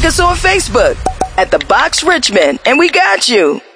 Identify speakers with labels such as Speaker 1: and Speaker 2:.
Speaker 1: us on Facebook at The Box Richmond, and we got you.